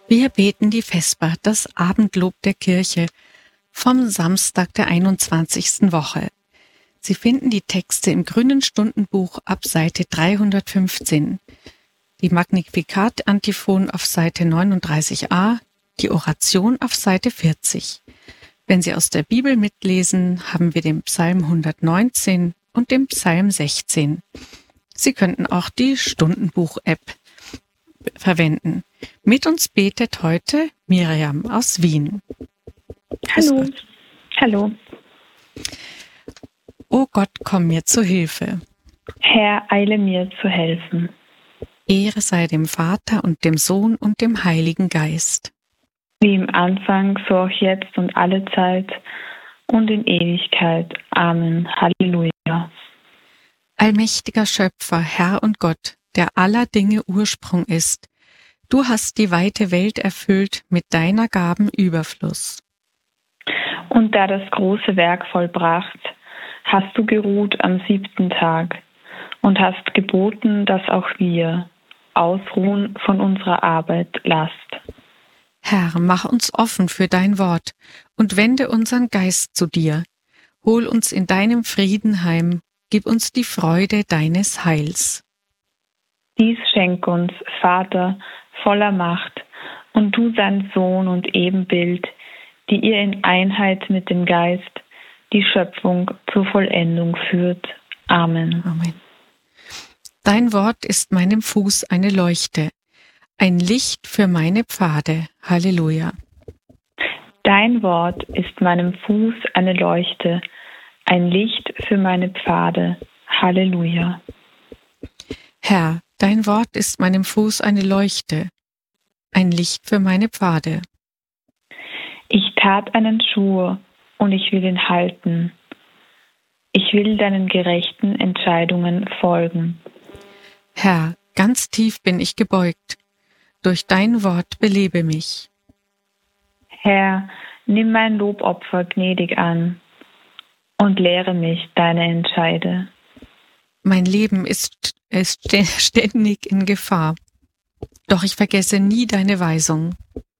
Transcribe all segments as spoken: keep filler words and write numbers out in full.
Wir beten die Vesper, das Abendlob der Kirche, vom Samstag der einundzwanzigsten Woche. Sie finden die Texte im Grünen Stundenbuch ab Seite dreihundertfünfzehn, die Magnificat-Antiphon auf Seite neununddreißig a, die Oration auf Seite vierzig. Wenn Sie aus der Bibel mitlesen, haben wir den Psalm hundertneunzehn und den Psalm sechzehn. Sie könnten auch die Stundenbuch-App verwenden. Mit uns betet heute Miriam aus Wien. Hallo. Hallo. O Gott, komm mir zu Hilfe. Herr, eile mir zu helfen. Ehre sei dem Vater und dem Sohn und dem Heiligen Geist. Wie im Anfang, so auch jetzt und alle Zeit und in Ewigkeit. Amen. Halleluja. Allmächtiger Schöpfer, Herr und Gott, der aller Dinge Ursprung ist, du hast die weite Welt erfüllt mit deiner Gaben Überfluss. Und da das große Werk vollbracht, hast du geruht am siebten Tag und hast geboten, dass auch wir ausruhen von unserer Arbeit Last. Herr, mach uns offen für dein Wort und wende unseren Geist zu dir. Hol uns in deinem Frieden heim, gib uns die Freude deines Heils. Dies schenk uns, Vater, voller Macht, und du sein Sohn und Ebenbild, die ihr in Einheit mit dem Geist die Schöpfung zur Vollendung führt. Amen. Amen. Dein Wort ist meinem Fuß eine Leuchte, ein Licht für meine Pfade. Halleluja. Dein Wort ist meinem Fuß eine Leuchte, ein Licht für meine Pfade. Halleluja. Herr, dein Wort ist meinem Fuß eine Leuchte, ein Licht für meine Pfade. Ich tat einen Schwur, und ich will ihn halten. Ich will deinen gerechten Entscheidungen folgen. Herr, ganz tief bin ich gebeugt. Durch dein Wort belebe mich. Herr, nimm mein Lobopfer gnädig an und lehre mich deine Entscheide. Mein Leben ist, ist ständig in Gefahr, doch ich vergesse nie deine Weisung.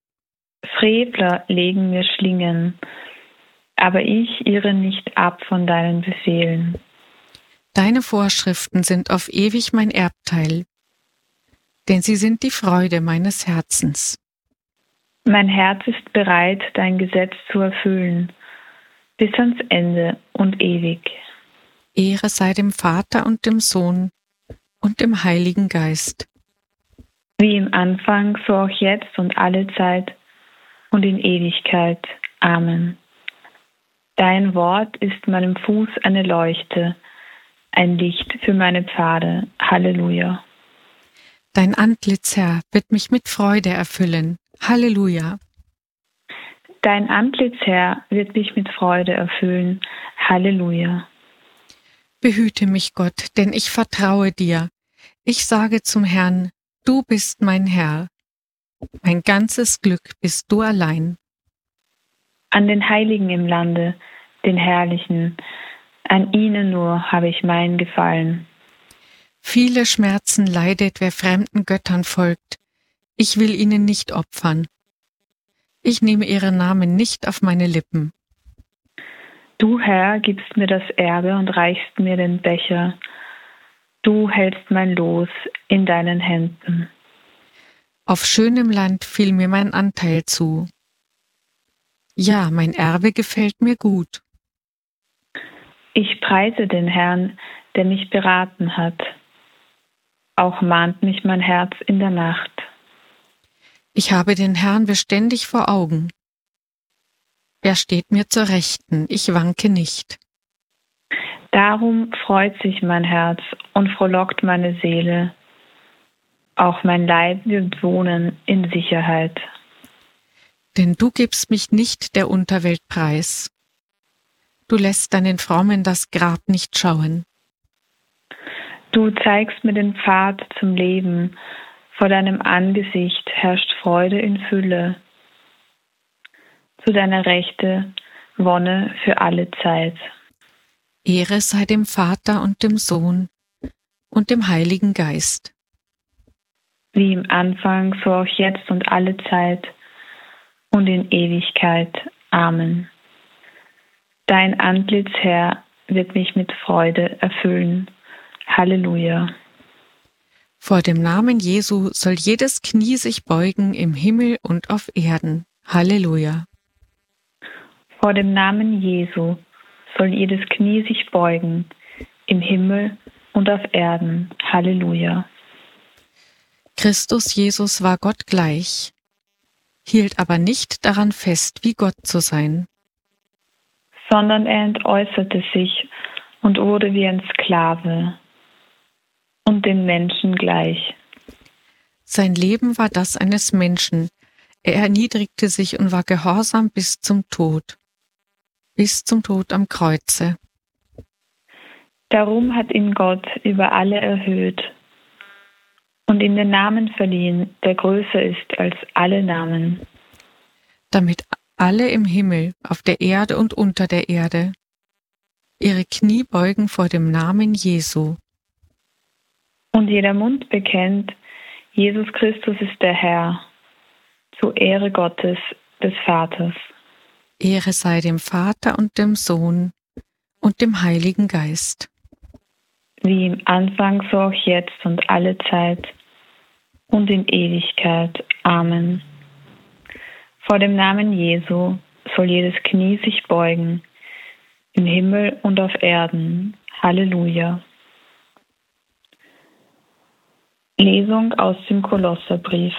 Frevler legen mir Schlingen, aber ich irre nicht ab von deinen Befehlen. Deine Vorschriften sind auf ewig mein Erbteil, denn sie sind die Freude meines Herzens. Mein Herz ist bereit, dein Gesetz zu erfüllen, bis ans Ende und ewig. Ehre sei dem Vater und dem Sohn und dem Heiligen Geist. Wie im Anfang, so auch jetzt und alle Zeit und in Ewigkeit. Amen. Dein Wort ist meinem Fuß eine Leuchte, ein Licht für meine Pfade. Halleluja. Dein Antlitz, Herr, wird mich mit Freude erfüllen. Halleluja. Dein Antlitz, Herr, wird mich mit Freude erfüllen. Halleluja. Behüte mich, Gott, denn ich vertraue dir. Ich sage zum Herrn, du bist mein Herr. Mein ganzes Glück bist du allein. An den Heiligen im Lande, den Herrlichen, an ihnen nur habe ich mein Gefallen. Viele Schmerzen leidet, wer fremden Göttern folgt. Ich will ihnen nicht opfern. Ich nehme ihren Namen nicht auf meine Lippen. Du, Herr, gibst mir das Erbe und reichst mir den Becher. Du hältst mein Los in deinen Händen. Auf schönem Land fiel mir mein Anteil zu. Ja, mein Erbe gefällt mir gut. Ich preise den Herrn, der mich beraten hat. Auch mahnt mich mein Herz in der Nacht. Ich habe den Herrn beständig vor Augen. Er steht mir zur Rechten, ich wanke nicht. Darum freut sich mein Herz und frohlockt meine Seele. Auch mein Leib wird wohnen in Sicherheit. Denn du gibst mich nicht der Unterwelt preis. Du lässt deinen Frommen das Grab nicht schauen. Du zeigst mir den Pfad zum Leben. Vor deinem Angesicht herrscht Freude in Fülle. Zu deiner Rechte Wonne für alle Zeit. Ehre sei dem Vater und dem Sohn und dem Heiligen Geist. wie im Anfang, so auch jetzt und alle Zeit und in Ewigkeit. Amen. Dein Antlitz, Herr, wird mich mit Freude erfüllen. Halleluja. Vor dem Namen Jesu soll jedes Knie sich beugen im Himmel und auf Erden. Halleluja. Vor dem Namen Jesu soll jedes Knie sich beugen im Himmel und auf Erden. Halleluja. Christus Jesus war Gott gleich, hielt aber nicht daran fest, wie Gott zu sein, sondern er entäußerte sich und wurde wie ein Sklave und den Menschen gleich. Sein Leben war das eines Menschen. Er erniedrigte sich und war gehorsam bis zum Tod, bis zum Tod am Kreuze. Darum hat ihn Gott über alle erhöht und ihm den Namen verliehen, der größer ist als alle Namen. Damit alle im Himmel, auf der Erde und unter der Erde ihre Knie beugen vor dem Namen Jesu. Und jeder Mund bekennt, Jesus Christus ist der Herr, zur Ehre Gottes, des Vaters. Ehre sei dem Vater und dem Sohn und dem Heiligen Geist. Wie im Anfang, so auch jetzt und alle Zeit und in Ewigkeit. Amen. Vor dem Namen Jesu soll jedes Knie sich beugen, im Himmel und auf Erden. Halleluja. Lesung aus dem Kolosserbrief.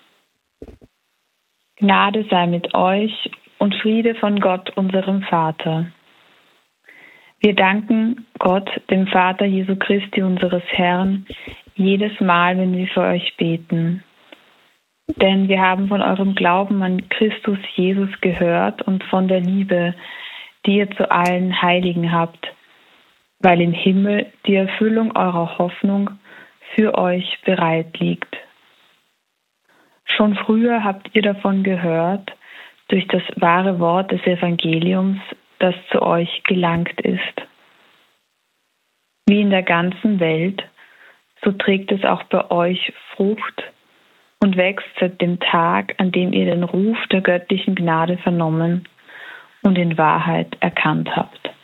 Gnade sei mit euch und Friede von Gott, unserem Vater. Wir danken Gott, dem Vater Jesu Christi, unseres Herrn, jedes Mal, wenn wir für euch beten. Denn wir haben von eurem Glauben an Christus Jesus gehört und von der Liebe, die ihr zu allen Heiligen habt, weil im Himmel die Erfüllung eurer Hoffnung für euch bereit liegt. Schon früher habt ihr davon gehört, durch das wahre Wort des Evangeliums, das zu euch gelangt ist. Wie in der ganzen Welt, so trägt es auch bei euch Frucht und wächst seit dem Tag, an dem ihr den Ruf der göttlichen Gnade vernommen und in Wahrheit erkannt habt.